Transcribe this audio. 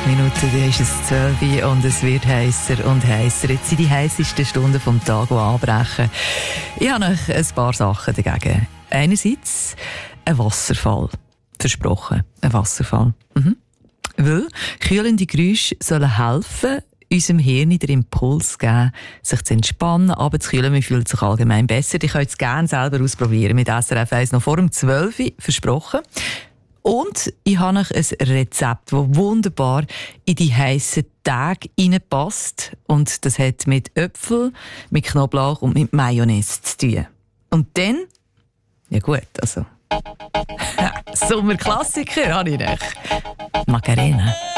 8 Minuten, dann ist es 12 Uhr und es wird heißer und heißer. Jetzt sind die heissesten Stunden vom Tag, die anbrechen. Ich habe noch ein paar Sachen dagegen. Einerseits ein Wasserfall. Versprochen, ein Wasserfall. Weil kühlende Geräusche sollen helfen, unserem Hirn den Impuls geben, sich zu entspannen, runterzukühlen. Man fühlt sich allgemein besser. Ich könnt es gerne selber ausprobieren. Mit SRF 1 noch vor dem 12 Uhr, versprochen. Und ich habe noch ein Rezept, das wunderbar in die heissen Tage hineinpasst. Und das hat mit Äpfel, mit Knoblauch und mit Mayonnaise zu tun. Und dann, ja gut, also Sommerklassiker habe ich nicht. Macarena.